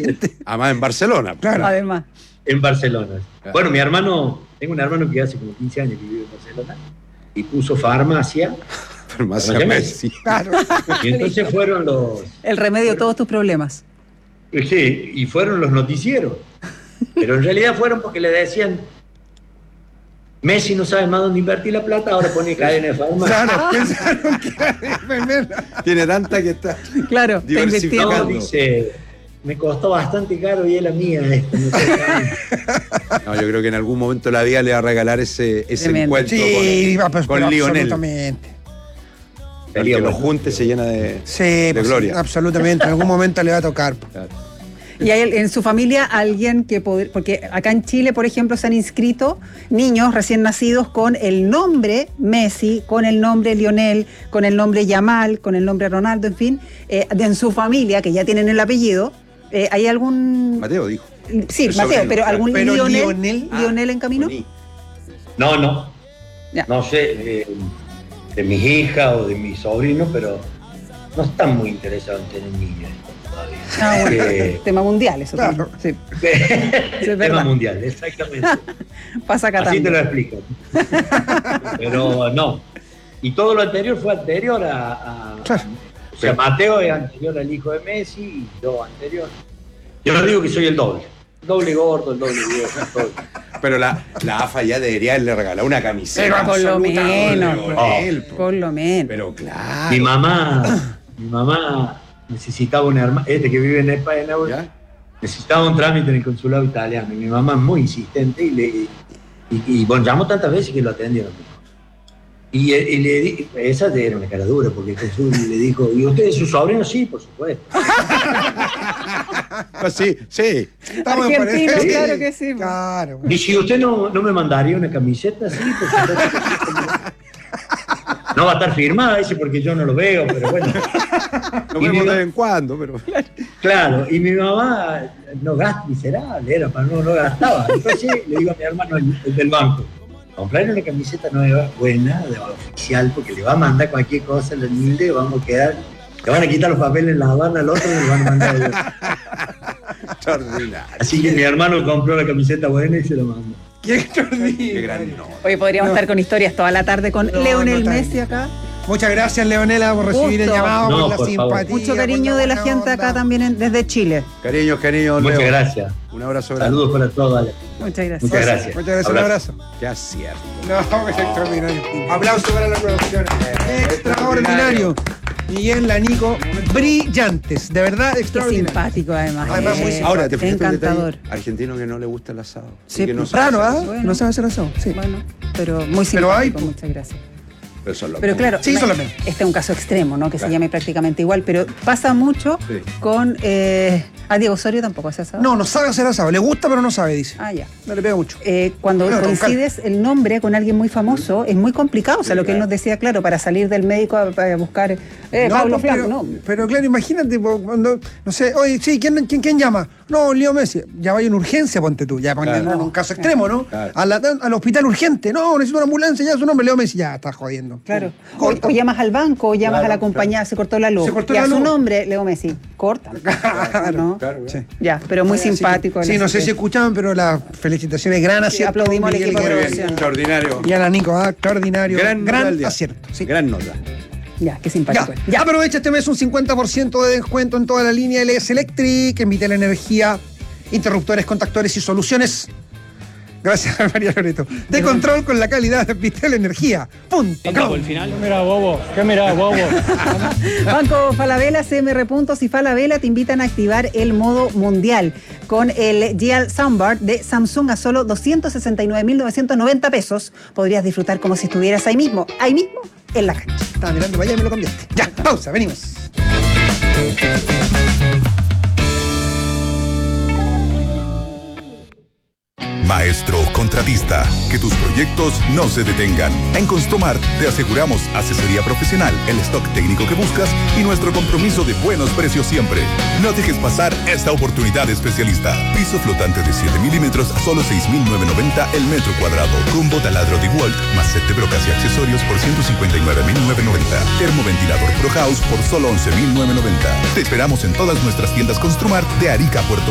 gente. Además en Barcelona. Claro. Además. En Barcelona. Claro. Bueno, tengo un hermano que hace como 15 años que vive en Barcelona y puso farmacia. Farmacia Farmacia Messi. Claro. Y entonces fueron El remedio a todos tus problemas. Sí, y fueron los noticieros. Pero en realidad fueron porque le decían, Messi no sabe más dónde invertir la plata, ahora pone cadena de farmacia. Claro, pensaron que Tiene tanta que está Claro, está diversificando. No, invirtiendo. dice, me costó bastante caro y es la mía esta. No sé qué. No, yo creo que en algún momento la vida le va a regalar ese Tremendo. encuentro Sí, con pero Lionel. absolutamente. El que lo junte se llena de gloria. Absolutamente. En algún momento le va a tocar. Claro. Y hay en su familia alguien que porque acá en Chile, por ejemplo, se han inscrito niños recién nacidos con el nombre Messi, con el nombre Lionel, con el nombre Yamal, con el nombre Ronaldo, en fin, en su familia, que ya tienen el apellido. ¿Hay algún...? Mateo dijo. Sí, El Mateo, sobrino, pero claro. algún Pero Lionel en camino. Boni. No. Ya. No sé, de mis hijas o de mis sobrinos, pero no están muy interesados en tener niños todavía. Ah, bueno, Eh, tema mundial, eso Claro. también. Sí, es tema verdad. mundial, exactamente. Pasa acá Así te también. lo explico. Pero no. Y todo lo anterior fue anterior a Claro. o sea, Mateo es anterior al hijo de Messi y yo anterior. Yo no digo que soy el doble. El doble gordo, el doble viejo, el doble. Pero la AFA ya debería haberle regalado una camiseta. Pero por lo absoluta menos, de po. Lionel, po. Por lo menos. Pero claro. Mi mamá necesitaba una hermana, que vive en España, ¿Ya? necesitaba un trámite en el consulado italiano. Y mi mamá es muy insistente y bueno, llamó tantas veces que lo atendieron. Y le di, esa era una cara dura, porque Jesús le dijo, ¿y usted es su sobrino? Sí, por supuesto. Pues sí. Estamos en Argentino, pareja. claro que sí. Claro. Y si usted no me mandaría una camiseta, sí, por supuesto. No va a estar firmada, dice, porque yo no lo veo, pero bueno. Lo Y vemos mi- de vez en cuando, pero. Claro, y mi mamá no gasta, miserable era, pero no gastaba. Entonces le digo a mi hermano, el del banco, comprarle una camiseta nueva, buena, de oficial, porque le va a mandar cualquier cosa, el humilde, vamos a quedar, le van a quitar los papeles en La Habana al otro y le van a mandar a ellos. Extraordinario. Así que mi hermano compró la camiseta buena y se la mandó. Qué extraordinario. Qué gran nota. Hoy podríamos estar con historias toda la tarde con No, Lionel no tan- Messi acá. Muchas gracias, Leonela, por recibir el Gusto. llamado, No, por la por favor. simpatía. Mucho cariño por de la buena gente onda. acá también desde Chile. Cariño, Muchas Leo. gracias. Un abrazo grande. Saludos para todos. Ale. Muchas gracias. Muchas gracias. Muchas gracias, un abrazo. Qué acierto. No, es extraordinario. Aplauso para la producción. Extraordinario. Miguel Lanico, brillantes, de verdad Qué extraordinario. simpático además. Además, muy simpático. Ahora, te fijaste el encantador. detalle? Argentino que no le gusta el asado. Sí, que no pues, sabe Raro, hacer ¿ah? asado. Bueno. No sabe hacer asado. Sí. Bueno, pero muy Pero hay, simpático, muchas gracias. Pero son los Pero mismos. claro, Sí, solamente. este es un caso extremo, ¿no? Que Claro. se llame prácticamente igual, pero pasa mucho Sí. con... a Diego Osorio tampoco hace asado. No, no sabe hacer asado. Le gusta, pero no sabe, dice. Ah, ya. No le pega mucho. Cuando Bueno, con coincides el nombre con alguien muy famoso, es muy complicado. O sea, Sí, lo que él claro. nos decía, claro, para salir del médico a buscar No, Pablo pero, Flaco, ¿no? pero claro, imagínate cuando, no sé, oye, sí, ¿quién llama? No, Leo Messi. Ya vaya en urgencia, ponte tú. Ya ponte Claro. en un caso extremo, ¿no? Claro. Al hospital urgente. No, necesito una ambulancia, ya su nombre, Leo Messi. Ya, está jodiendo. Claro. Corta. O llamas al banco, o llamas Claro, a la compañía, se cortó la luz. Se cortó y la a su luz. nombre, Leo Messi. Corta. Claro, ¿no? Claro, Sí. Ya, pero muy simpático. Sí, no sé si escuchaban, pero las felicitaciones, gran acierto. aplaudimos al Miguel equipo de Guerrero. producción. Extraordinario. Y a la Nico, extraordinario. Gran nota del día. acierto. Sí. Gran nota. Ya, qué Ya. simpático. Ya. Aprovecha este mes un 50% de descuento en toda la línea LS Electric, en Vitel Energía, interruptores, contactores y soluciones. Gracias, María Loreto. De control con la calidad de Vitel Energía. ¿Qué mira, bobo? ¿Qué mira, bobo? Banco Falabella, CMR Puntos y Falabella te invitan a activar el modo mundial con el Geal Soundbar de Samsung a solo 269.990 pesos. Podrías disfrutar como si estuvieras ahí mismo en la cancha. Estaba mirando para allá y me lo cambiaste. Ya, pausa, venimos. Maestro contratista, que tus proyectos no se detengan. En Construmar te aseguramos asesoría profesional, el stock técnico que buscas y nuestro compromiso de buenos precios siempre. No dejes pasar esta oportunidad especialista. Piso flotante de 7 milímetros a solo 6.990 el metro cuadrado. Combo taladro de Walt más set de brocas y accesorios por 159.990. Termoventilador Pro House por solo 11.990. Te esperamos en todas nuestras tiendas Construmar de Arica a Puerto